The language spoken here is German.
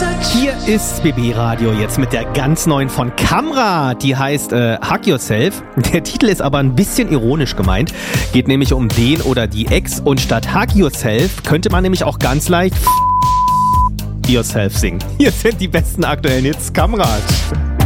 Hier ist BB Radio jetzt mit der ganz neuen von Camra. Die heißt Hug Yourself. Der Titel ist aber ein bisschen ironisch gemeint. Geht nämlich um den oder die Ex. Und statt Hug Yourself könnte man nämlich auch ganz leicht Yourself singen. Hier sind die besten aktuellen Hits. Camra.